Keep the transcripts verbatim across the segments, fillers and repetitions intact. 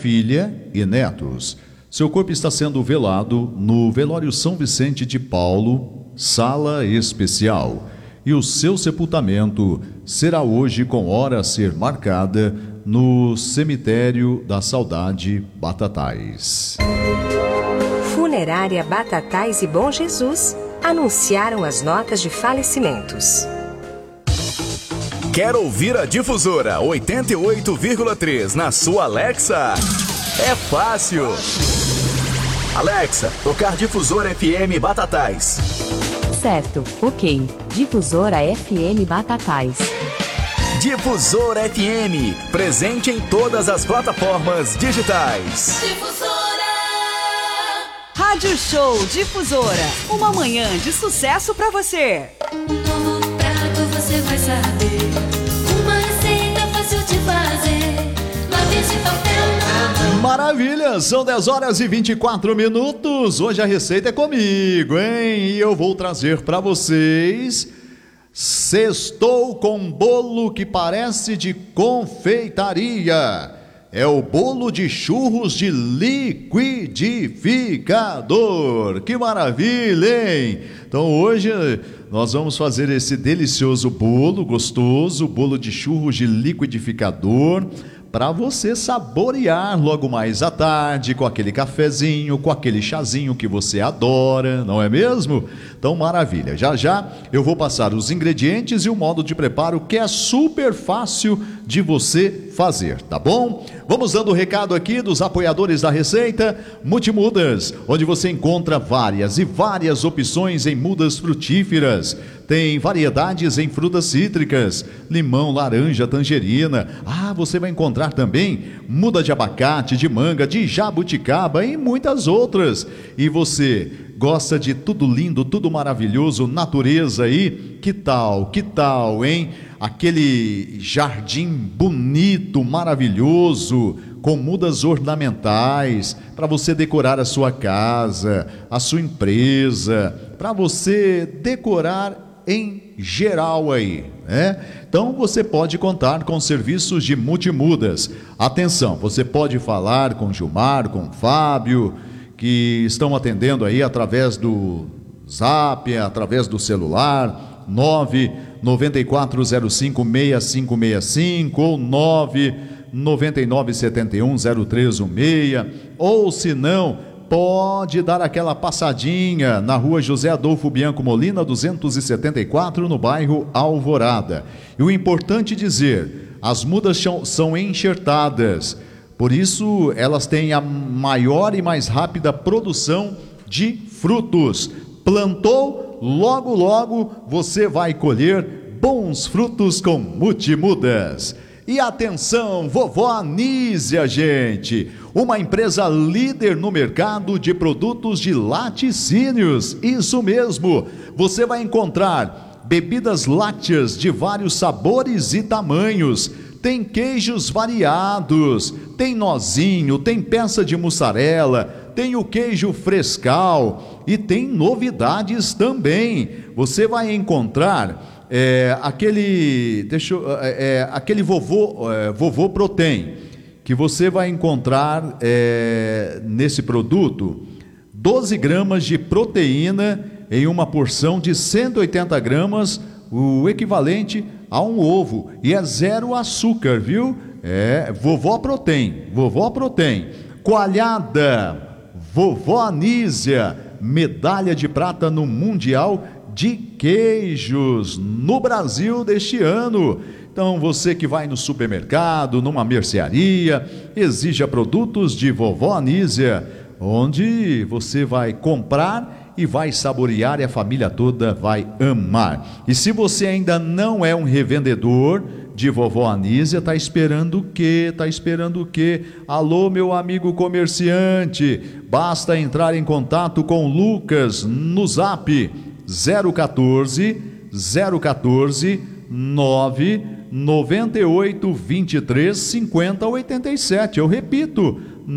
filha e netos. Seu corpo está sendo velado no velório São Vicente de Paulo, sala especial. E o seu sepultamento será hoje com hora a ser marcada no cemitério da Saudade Batatais. Funerária Batatais e Bom Jesus anunciaram as notas de falecimentos. Quer ouvir a Difusora oitenta e oito vírgula três na sua Alexa? É fácil. Alexa, tocar Difusora F M Batatais. Certo, ok. Difusora F M Batatais. Difusora F M, presente em todas as plataformas digitais. Difusora. Rádio Show Difusora, uma manhã de sucesso pra você. Um novo prato você vai saber, uma receita fácil de fazer, lápis de papel. Maravilha, são dez horas e vinte e quatro minutos. Hoje a receita é comigo, hein? E eu vou trazer pra vocês Sextou com bolo que parece de confeitaria. É o bolo de churros de liquidificador. Que maravilha, hein? Então hoje nós vamos fazer esse delicioso bolo gostoso, bolo de churros de liquidificador, para você saborear logo mais à tarde, com aquele cafezinho, com aquele chazinho que você adora, não é mesmo? Então, maravilha. Já já eu vou passar os ingredientes e o modo de preparo, que é super fácil de você fazer, tá bom? Vamos dando o recado aqui dos apoiadores da receita. Multimudas, onde você encontra várias e várias opções em mudas frutíferas. Tem variedades em frutas cítricas, limão, laranja, tangerina. Ah, você vai encontrar também muda de abacate, de manga, de jabuticaba e muitas outras. E você gosta de tudo lindo, tudo maravilhoso, natureza aí? Que tal, que tal, hein? Aquele jardim bonito, maravilhoso, com mudas ornamentais, para você decorar a sua casa, a sua empresa, para você decorar em geral aí, né? Então você pode contar com serviços de multimudas. Atenção, você pode falar com Gilmar, com Fábio, que estão atendendo aí através do Zap, através do celular, nove nove quatro zero cinco seis cinco seis cinco ou nove nove nove sete um zero três um seis, ou se não, pode dar aquela passadinha na rua José Adolfo Bianco Molina, duzentos e setenta e quatro, no bairro Alvorada. E o importante dizer, as mudas são, são enxertadas, por isso elas têm a maior e mais rápida produção de frutos. Plantou, logo logo você vai colher bons frutos com Multimudas. E atenção, vovó Anísia, gente, uma empresa líder no mercado de produtos de laticínios. Isso mesmo, você vai encontrar bebidas lácteas de vários sabores e tamanhos. Tem queijos variados, tem nozinho, tem peça de mussarela, tem o queijo frescal e tem novidades também. Você vai encontrar É, aquele, deixa eu, é, aquele vovô, é, vovô Protein, que você vai encontrar é, nesse produto, doze gramas de proteína em uma porção de cento e oitenta gramas, o equivalente a um ovo, e é zero açúcar, viu? É, vovó Protein, vovó Protein, coalhada, vovó Anísia, medalha de prata no Mundial de queijos no Brasil deste ano. Então você que vai no supermercado, numa mercearia, exija produtos de vovó Anísia, onde você vai comprar e vai saborear e a família toda vai amar. E se você ainda não é um revendedor de vovó Anísia, está esperando o quê? Está esperando o quê? Alô, meu amigo comerciante, basta entrar em contato com o Lucas no Zap zero quatorze, zero quatorze, nove nove oito, vinte e três, cinquenta, oitenta e sete. Eu repito,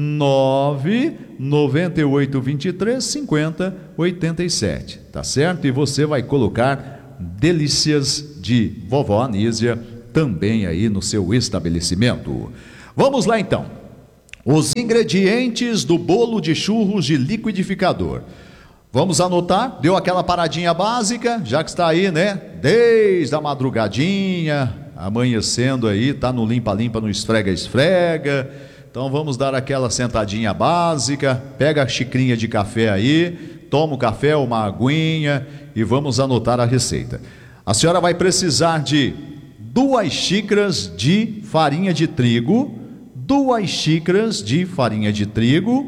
nove nove oito, vinte e três, cinquenta, oitenta e sete. Tá certo? E você vai colocar delícias de vovó Anísia também aí no seu estabelecimento. Vamos lá então. Os ingredientes do bolo de churros de liquidificador. Vamos anotar? Deu aquela paradinha básica, já que está aí, né? Desde a madrugadinha, amanhecendo aí, tá no limpa-limpa, no esfrega-esfrega. Então vamos dar aquela sentadinha básica, pega a xicrinha de café aí, toma o café, uma aguinha e vamos anotar a receita. A senhora vai precisar de duas xícaras de farinha de trigo, duas xícaras de farinha de trigo,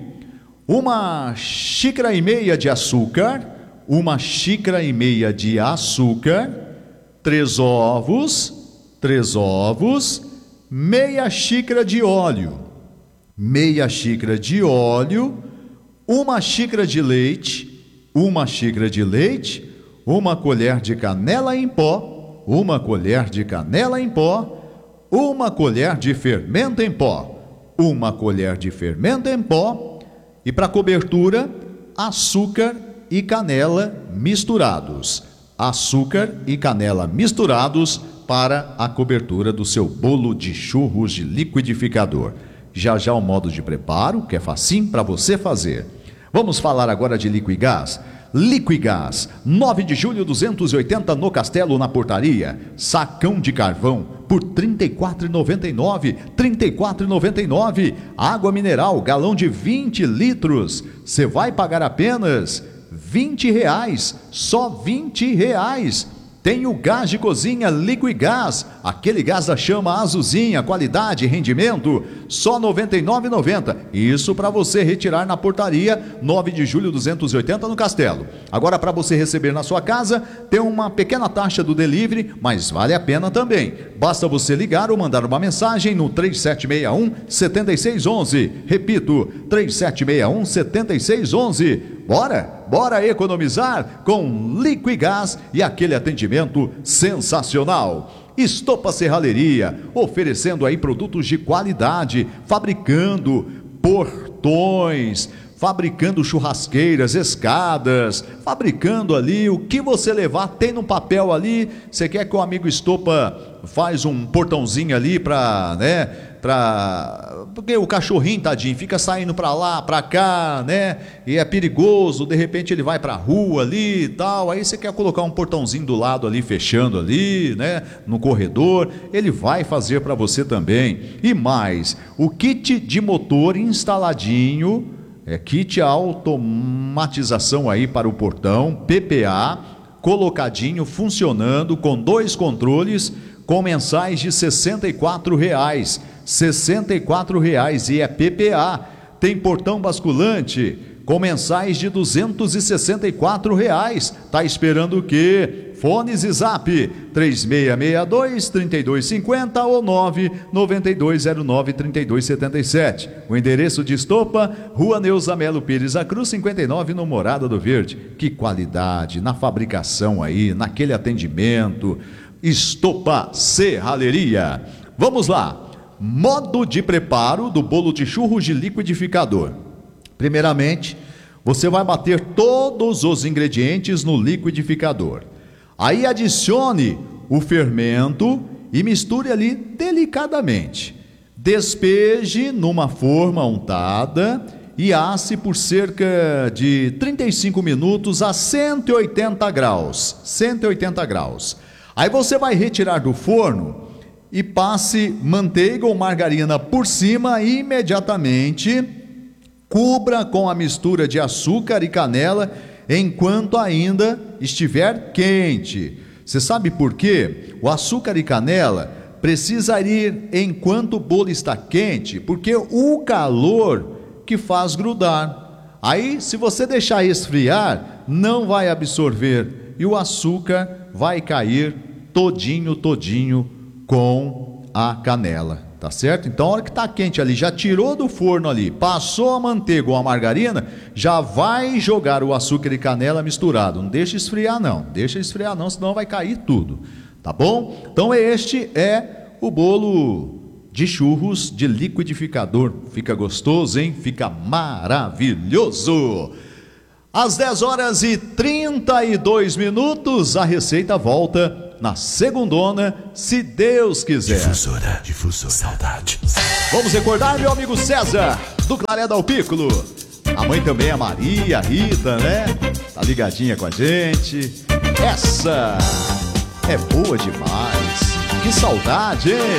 uma xícara e meia de açúcar, uma xícara e meia de açúcar, três ovos, três ovos, meia xícara de óleo, meia xícara de óleo, uma xícara de leite, uma xícara de leite, uma colher de canela em pó, uma colher de canela em pó, uma colher de fermento em pó, uma colher de fermento em pó, e para cobertura, açúcar e canela misturados. Açúcar e canela misturados para a cobertura do seu bolo de churros de liquidificador. Já já o modo de preparo, que é facinho para você fazer. Vamos falar agora de Liquigás. Liquigás, nove de julho duzentos e oitenta no Castelo, na Portaria. Sacão de carvão por trinta e quatro reais e noventa e nove centavos, trinta e quatro reais e noventa e nove centavos. Água mineral, galão de vinte litros. Você vai pagar apenas vinte reais, só vinte reais. Tem o gás de cozinha Liquigás, aquele gás da chama azulzinha, qualidade, rendimento, só noventa e nove reais e noventa centavos. Isso para você retirar na Portaria, nove de julho duzentos e oitenta no Castelo. Agora, para você receber na sua casa, tem uma pequena taxa do delivery, mas vale a pena também. Basta você ligar ou mandar uma mensagem no três sete seis um, sete seis um um. Repito, três sete seis um, sete seis um um. Bora? Bora economizar com Liquigás e aquele atendimento sensacional. Estopa Serralheria, oferecendo aí produtos de qualidade, fabricando portões, fabricando churrasqueiras, escadas, fabricando ali o que você levar, tem no papel ali. Você quer que o amigo Estopa faz um portãozinho ali para, né, para, porque o cachorrinho, tadinho, fica saindo para lá, para cá, né, e é perigoso, de repente ele vai para a rua ali e tal, aí você quer colocar um portãozinho do lado ali, fechando ali, né, no corredor, ele vai fazer para você também. E mais, o kit de motor instaladinho, é kit automatização aí para o portão, P P A, colocadinho, funcionando, com dois controles, com mensais de sessenta e quatro reais, sessenta e quatro reais, e é P P A. Tem portão basculante com mensais de duzentos e sessenta e quatro reais. Tá esperando o quê? Fones e Zap três seis seis dois, três dois cinco zero ou nove nove dois zero nove, três dois sete sete. O endereço de Estopa, Rua Neuza Melo Pires da Cruz, cinquenta e nove, no Morada do Verde. Que qualidade na fabricação aí, naquele atendimento. Estopa Serralheria. Vamos lá. Modo de preparo do bolo de churros de liquidificador. Primeiramente, você vai bater todos os ingredientes no liquidificador. Aí adicione o fermento e misture ali delicadamente. Despeje numa forma untada e asse por cerca de trinta e cinco minutos a cento e oitenta graus. cento e oitenta graus. Aí você vai retirar do forno e passe manteiga ou margarina por cima e imediatamente cubra com a mistura de açúcar e canela enquanto ainda estiver quente. Você sabe por quê? O açúcar e canela precisa ir enquanto o bolo está quente, porque o calor que faz grudar. Aí, se você deixar esfriar, não vai absorver e o açúcar vai cair todinho, todinho com a canela. Tá certo? Então, a hora que tá quente ali, já tirou do forno ali, passou a manteiga ou a margarina, já vai jogar o açúcar e canela misturado. Não deixa esfriar não, deixa esfriar não, senão vai cair tudo. Tá bom? Então, este é o bolo de churros de liquidificador. Fica gostoso, hein? Fica maravilhoso. Às dez horas e trinta e dois minutos, a receita volta na segundona, se Deus quiser. Difusora, difusora, saudade. Vamos recordar, meu amigo César, do Claré Dal Piccolo. A mãe também, a Maria, a Rita, né? Tá ligadinha com a gente. Essa é boa demais. Que saudade, hein?